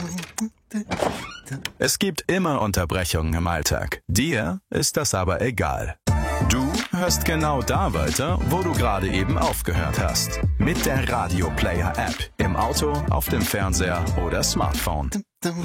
Es gibt immer Unterbrechungen im Alltag. Dir ist das aber egal. Du hörst genau da weiter, wo du gerade eben aufgehört hast. Mit der Radio Player App. Im Auto, auf dem Fernseher oder Smartphone.